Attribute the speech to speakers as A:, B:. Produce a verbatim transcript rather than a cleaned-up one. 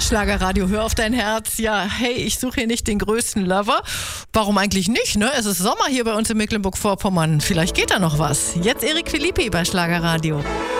A: Schlagerradio, hör auf dein Herz. Ja, hey, ich suche hier nicht den größten Lover. Warum eigentlich nicht, ne? Es ist Sommer hier bei uns in Mecklenburg-Vorpommern. Vielleicht geht da noch was. Jetzt Eric Philippi bei Schlagerradio.